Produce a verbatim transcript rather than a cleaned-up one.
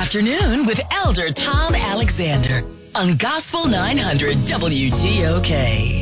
Afternoon with Elder Tom Alexander on Gospel nine hundred W T O K.